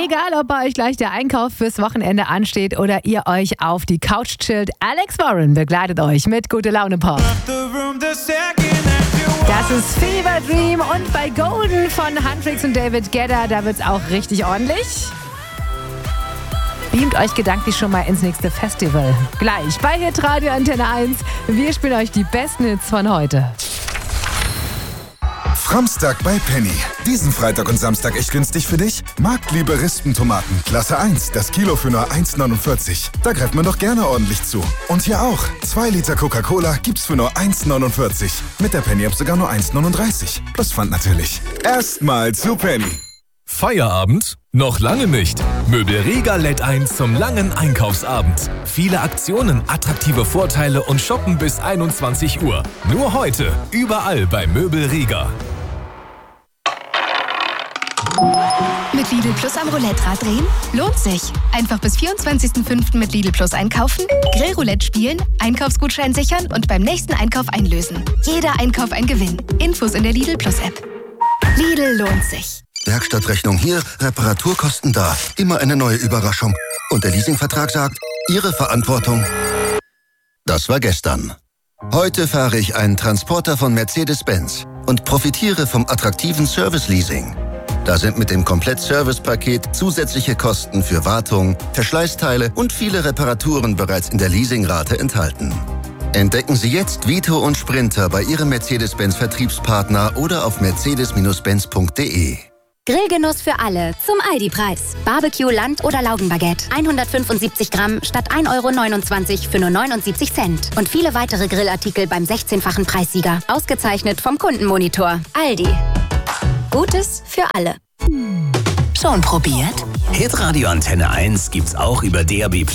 Egal, ob bei euch gleich der Einkauf fürs Wochenende ansteht oder ihr euch auf die Couch chillt, Alex Warren begleitet euch mit Gute Laune Pop. Das ist Fever Dream und bei Golden von Huntrix und David Guetta, da wird's auch richtig ordentlich. Beamt euch gedanklich schon mal ins nächste Festival. Gleich bei Hitradio Antenne 1. Wir spielen euch die besten Hits von heute. Framstag bei Penny. Diesen Freitag und Samstag echt günstig für dich? Marktliebe Rispentomaten, Klasse 1, das Kilo für nur 1,49. Da greift man doch gerne ordentlich zu. Und hier auch, 2 Liter Coca-Cola gibt's für nur 1,49. Mit der Penny-App sogar nur 1,39. Plus Pfand natürlich. Erstmal zu Penny. Feierabend? Noch lange nicht. Möbel Rega lädt ein zum langen Einkaufsabend. Viele Aktionen, attraktive Vorteile und shoppen bis 21 Uhr. Nur heute, überall bei Möbel Rega. Mit Lidl Plus am Roulette-Rad drehen? Lohnt sich. Einfach bis 24.05. mit Lidl Plus einkaufen, Grillroulette spielen, Einkaufsgutschein sichern und beim nächsten Einkauf einlösen. Jeder Einkauf ein Gewinn. Infos in der Lidl Plus App. Lidl lohnt sich. Werkstattrechnung hier, Reparaturkosten da. Immer eine neue Überraschung. Und der Leasingvertrag sagt, Ihre Verantwortung. Das war gestern. Heute fahre ich einen Transporter von Mercedes-Benz und profitiere vom attraktiven Service-Leasing. Da sind mit dem Komplett-Service-Paket zusätzliche Kosten für Wartung, Verschleißteile und viele Reparaturen bereits in der Leasingrate enthalten. Entdecken Sie jetzt Vito und Sprinter bei Ihrem Mercedes-Benz-Vertriebspartner oder auf mercedes-benz.de. Grillgenuss für alle zum Aldi-Preis. Barbecue, Land- oder Laugenbaguette. 175 Gramm statt 1,29 € für nur 79 Cent. Und viele weitere Grillartikel beim 16-fachen Preissieger. Ausgezeichnet vom Kundenmonitor. Aldi. Gutes für alle. Schon probiert? Hitradio Antenne 1 gibt's auch über DAB+.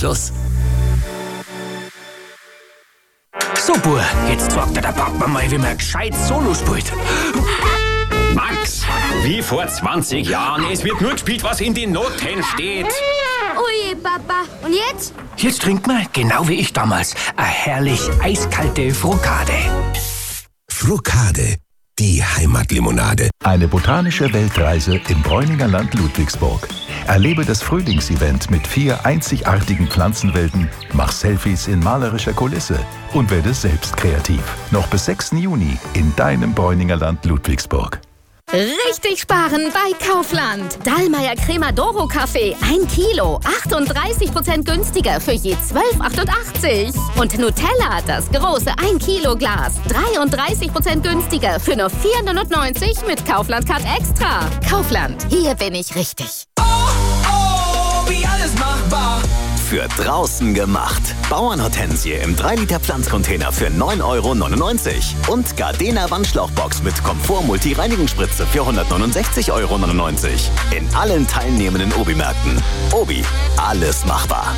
Super, jetzt sagt der Papa mal, wie man gescheit Solo spielt. Max, wie vor 20 Jahren. Es wird nur gespielt, was in den Noten steht. Oje, Papa. Und jetzt? Jetzt trinkt man, genau wie ich damals, eine herrlich eiskalte Frukade. Frukade, die Heimatlimonade. Eine botanische Weltreise im Bräuninger Land Ludwigsburg. Erlebe das Frühlingsevent mit 4 einzigartigen Pflanzenwelten, mach Selfies in malerischer Kulisse und werde selbst kreativ. Noch bis 6. Juni in deinem Bräuninger Land Ludwigsburg. Richtig sparen bei Kaufland. Dallmayr Crema Doro Kaffee 1 Kilo, 38% günstiger für je 12,88. Und Nutella, das große 1 Kilo Glas, 33% günstiger für nur 4,99 mit Kaufland Card Extra. Kaufland, hier bin ich richtig. Wie alles machbar. Für draußen gemacht. Bauernhortensie im 3-Liter Pflanzcontainer für 9,99 € und Gardena Wandschlauchbox mit Komfort-Multi-Reinigungsspritze für 169,99 € in allen teilnehmenden Obi-Märkten. Obi, alles machbar.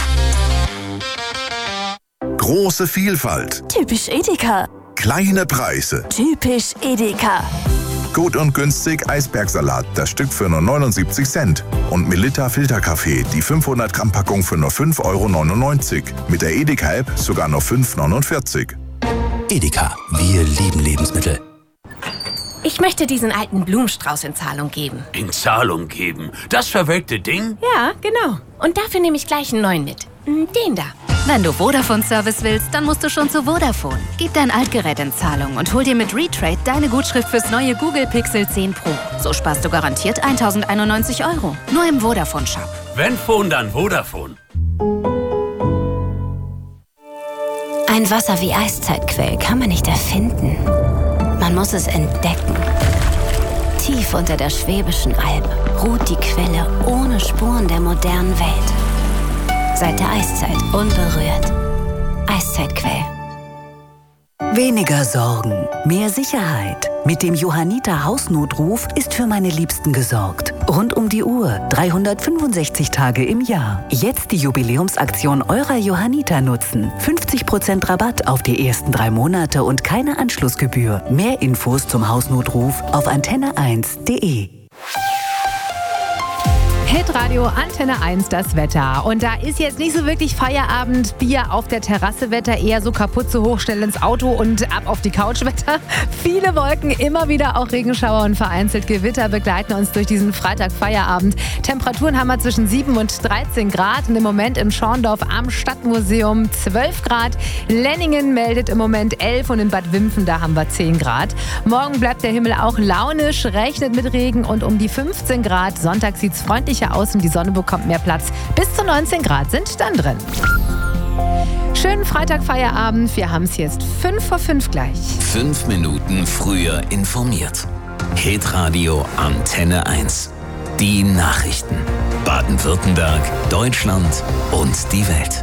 Große Vielfalt. Typisch Edeka. Kleine Preise. Typisch Edeka. Gut und günstig Eisbergsalat, das Stück für nur 79 Cent. Und Melitta Filterkaffee, die 500 Gramm Packung für nur 5,99 €. Mit der Edeka-App sogar nur 5,49 €. Edeka, wir lieben Lebensmittel. Ich möchte diesen alten Blumenstrauß in Zahlung geben. In Zahlung geben? Das verwelkte Ding? Ja, genau. Und dafür nehme ich gleich einen neuen mit. Den da. Wenn du Vodafone-Service willst, dann musst du schon zu Vodafone. Gib dein Altgerät in Zahlung und hol dir mit Retrade deine Gutschrift fürs neue Google Pixel 10 Pro. So sparst du garantiert 1.091 €. Nur im Vodafone-Shop. Wenn Phone, dann Vodafone. Ein Wasser wie Eiszeitquell kann man nicht erfinden. Man muss es entdecken. Tief unter der Schwäbischen Alb ruht die Quelle ohne Spuren der modernen Welt. Seit der Eiszeit unberührt. Eiszeitquell. Weniger Sorgen, mehr Sicherheit. Mit dem Johanniter Hausnotruf ist für meine Liebsten gesorgt. Rund um die Uhr, 365 Tage im Jahr. Jetzt die Jubiläumsaktion eurer Johanniter nutzen. 50% Rabatt auf die ersten 3 Monate und keine Anschlussgebühr. Mehr Infos zum Hausnotruf auf antenne1.de. Hitradio Hitradio Antenne 1 das Wetter. Und da ist jetzt nicht so wirklich Feierabend, Bier auf der Terrasse Wetter, eher so kaputt, so hoch, schnell ins Auto und ab auf die Couch Wetter. Viele Wolken, immer wieder auch Regenschauer und vereinzelt Gewitter begleiten uns durch diesen Freitag Feierabend. Temperaturen haben wir zwischen 7 und 13 Grad und im Moment in Schorndorf am Stadtmuseum 12 Grad. Lenningen meldet im Moment 11 und in Bad Wimpfen, da haben wir 10 Grad. Morgen bleibt der Himmel auch launisch, rechnet mit Regen und um die 15 Grad. Sonntag sieht es freundlicher aus und die Sonne bekommt mehr Platz. Bis zu 19 Grad sind dann drin. Schönen Freitag Feierabend. Wir haben es jetzt 5:05 gleich. 5 Minuten früher informiert. Hitradio Antenne 1. Die Nachrichten. Baden-Württemberg, Deutschland und die Welt.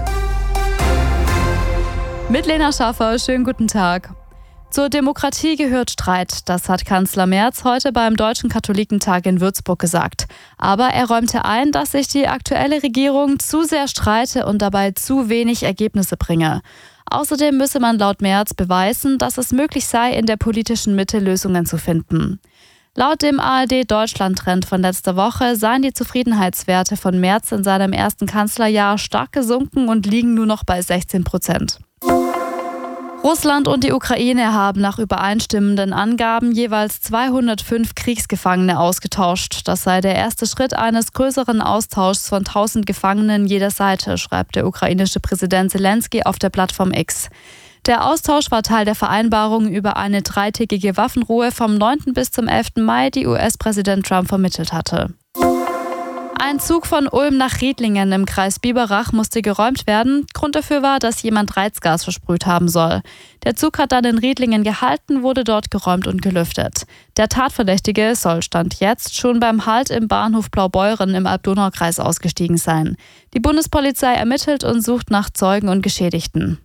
Mit Lena Schaffer, schönen guten Tag. Zur Demokratie gehört Streit, das hat Kanzler Merz heute beim Deutschen Katholikentag in Würzburg gesagt. Aber er räumte ein, dass sich die aktuelle Regierung zu sehr streite und dabei zu wenig Ergebnisse bringe. Außerdem müsse man laut Merz beweisen, dass es möglich sei, in der politischen Mitte Lösungen zu finden. Laut dem ARD-Deutschland-Trend von letzter Woche seien die Zufriedenheitswerte von Merz in seinem ersten Kanzlerjahr stark gesunken und liegen nur noch bei 16%. Russland und die Ukraine haben nach übereinstimmenden Angaben jeweils 205 Kriegsgefangene ausgetauscht. Das sei der erste Schritt eines größeren Austauschs von 1000 Gefangenen jeder Seite, schreibt der ukrainische Präsident Zelensky auf der Plattform X. Der Austausch war Teil der Vereinbarung über eine 3-tägige Waffenruhe vom 9. bis zum 11. Mai, die US-Präsident Trump vermittelt hatte. Ein Zug von Ulm nach Riedlingen im Kreis Biberach musste geräumt werden. Grund dafür war, dass jemand Reizgas versprüht haben soll. Der Zug hat dann in Riedlingen gehalten, wurde dort geräumt und gelüftet. Der Tatverdächtige soll Stand jetzt schon beim Halt im Bahnhof Blaubeuren im Alb-Donau-Kreis ausgestiegen sein. Die Bundespolizei ermittelt und sucht nach Zeugen und Geschädigten.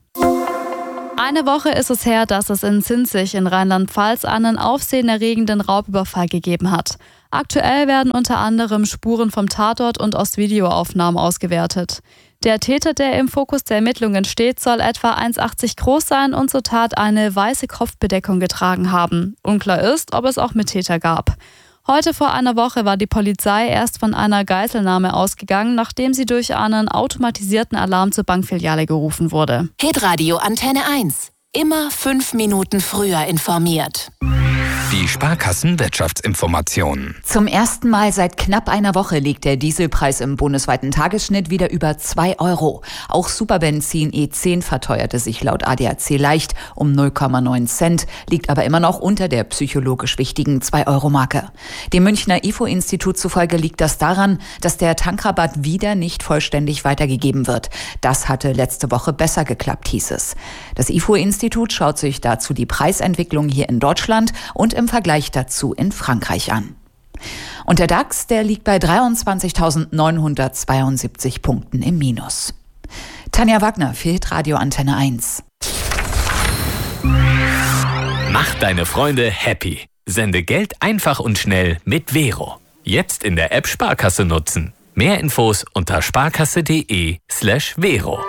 Eine Woche ist es her, dass es in Zinzig in Rheinland-Pfalz einen aufsehenerregenden Raubüberfall gegeben hat. Aktuell werden unter anderem Spuren vom Tatort und aus Videoaufnahmen ausgewertet. Der Täter, der im Fokus der Ermittlungen steht, soll etwa 1,80 groß sein und zur Tat eine weiße Kopfbedeckung getragen haben. Unklar ist, ob es auch Mittäter gab. Heute vor einer Woche war die Polizei erst von einer Geiselnahme ausgegangen, nachdem sie durch einen automatisierten Alarm zur Bankfiliale gerufen wurde. Hitradio Antenne 1. Immer 5 Minuten früher informiert. Die Sparkassen-Wirtschaftsinformationen. Zum ersten Mal seit knapp einer Woche liegt der Dieselpreis im bundesweiten Tagesschnitt wieder über 2 Euro. Auch Superbenzin E10 verteuerte sich laut ADAC leicht um 0,9 Cent, liegt aber immer noch unter der psychologisch wichtigen 2-Euro-Marke. Dem Münchner IFO-Institut zufolge liegt das daran, dass der Tankrabatt wieder nicht vollständig weitergegeben wird. Das hatte letzte Woche besser geklappt, hieß es. Das IFO-Institut schaut sich dazu die Preisentwicklung hier in Deutschland und im Vergleich dazu in Frankreich an. Und der DAX, der liegt bei 23.972 Punkten im Minus. Tanja Wagner für Hitradio Antenne 1. Mach deine Freunde happy. Sende Geld einfach und schnell mit Vero. Jetzt in der App Sparkasse nutzen. Mehr Infos unter sparkasse.de/Vero.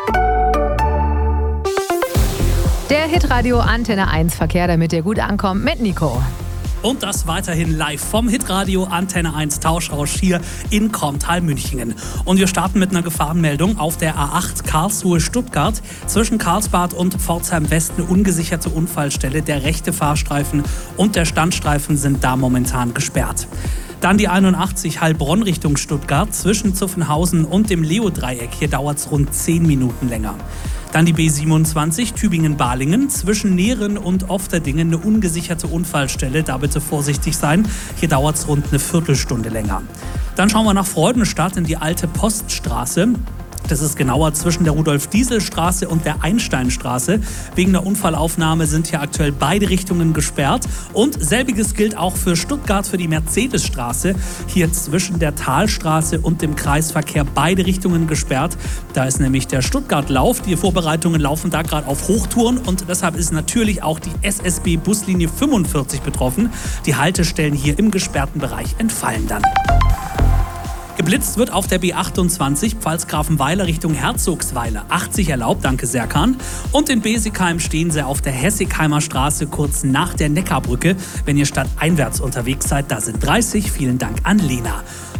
Der Hitradio Antenne 1 Verkehr, damit ihr gut ankommt, mit Nico. Und das weiterhin live vom Hitradio Antenne 1 Tauschrausch hier in Korntal-Münchingen. Und wir starten mit einer Gefahrenmeldung auf der A8 Karlsruhe-Stuttgart. Zwischen Karlsbad und Pforzheim West eine ungesicherte Unfallstelle. Der rechte Fahrstreifen und der Standstreifen sind da momentan gesperrt. Dann die 81 Heilbronn Richtung Stuttgart. Zwischen Zuffenhausen und dem Leo-Dreieck. Hier dauert es rund 10 Minuten länger. Dann die B27 Tübingen-Balingen, zwischen Nehren und Ofterdingen eine ungesicherte Unfallstelle. Da bitte vorsichtig sein, hier dauert es rund eine Viertelstunde länger. Dann schauen wir nach Freudenstadt in die alte Poststraße. Das ist genauer zwischen der Rudolf-Diesel-Straße und der Einsteinstraße. Wegen der Unfallaufnahme sind hier aktuell beide Richtungen gesperrt. Und selbiges gilt auch für Stuttgart, für die Mercedesstraße. Hier zwischen der Talstraße und dem Kreisverkehr beide Richtungen gesperrt. Da ist nämlich der Stuttgart-Lauf. Die Vorbereitungen laufen da gerade auf Hochtouren. Und deshalb ist natürlich auch die SSB-Buslinie 45 betroffen. Die Haltestellen hier im gesperrten Bereich entfallen dann. Geblitzt wird auf der B28 Pfalzgrafenweiler Richtung Herzogsweiler. 80 erlaubt, danke Serkan. Und in Besigheim stehen sie auf der Hessigheimer Straße kurz nach der Neckarbrücke. Wenn ihr stadteinwärts unterwegs seid, da sind 30. Vielen Dank an Lena.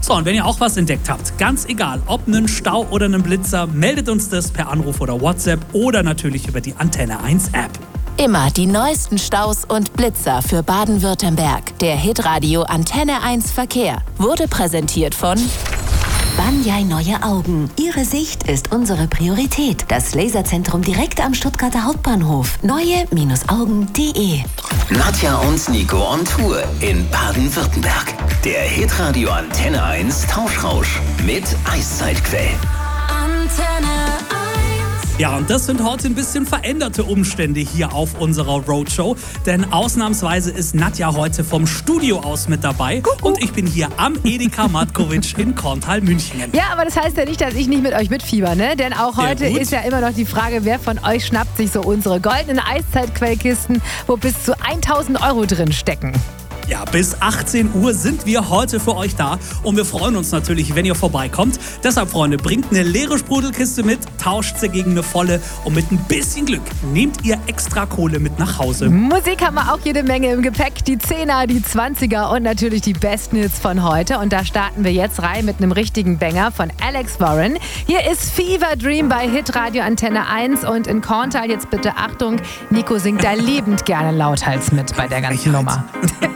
So, und wenn ihr auch was entdeckt habt, ganz egal, ob einen Stau oder einen Blitzer, meldet uns das per Anruf oder WhatsApp oder natürlich über die Antenne 1 App. Immer die neuesten Staus und Blitzer für Baden-Württemberg. Der Hitradio Antenne 1 Verkehr wurde präsentiert von Banyai Neue Augen. Ihre Sicht ist unsere Priorität. Das Laserzentrum direkt am Stuttgarter Hauptbahnhof. Neue-Augen.de. Nadja und Nico on Tour in Baden-Württemberg. Der Hitradio Antenne 1 Tauschrausch mit Eiszeitquell. Antenne 1. Ja, und das sind heute ein bisschen veränderte Umstände hier auf unserer Roadshow. Denn ausnahmsweise ist Nadja heute vom Studio aus mit dabei. Und ich bin hier am Edeka Matkovic in Korntal-Münchingen. Ja, aber das heißt ja nicht, dass ich nicht mit euch mitfieber, ne? Denn auch heute ist ja immer noch die Frage, wer von euch schnappt sich so unsere goldenen Eiszeitquellkisten, wo bis zu 1.000 € drin stecken. Ja, bis 18 Uhr sind wir heute für euch da und wir freuen uns natürlich, wenn ihr vorbeikommt. Deshalb, Freunde, bringt eine leere Sprudelkiste mit, tauscht sie gegen eine volle und mit ein bisschen Glück nehmt ihr extra Kohle mit nach Hause. Musik haben wir auch jede Menge im Gepäck, die 10er, die 20er und natürlich die besten Hits von heute. Und da starten wir jetzt rein mit einem richtigen Banger von Alex Warren. Hier ist Fever Dream bei Hitradio Antenne 1 und in Korntal jetzt bitte Achtung, Nico singt da liebend gerne lauthals mit bei der ganzen Nummer.